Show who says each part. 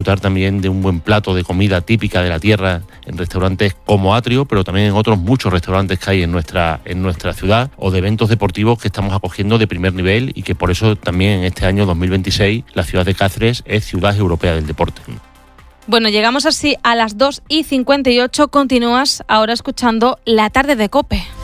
Speaker 1: disfrutar también de un buen plato de comida típica de la tierra en restaurantes como Atrio, pero también en otros muchos restaurantes que hay en nuestra ciudad, o de eventos deportivos que estamos acogiendo de primer nivel y que por eso también en este año 2026 la ciudad de Cáceres es ciudad europea del deporte.
Speaker 2: Bueno, llegamos así a las 2:58. Continúas ahora escuchando La Tarde de COPE.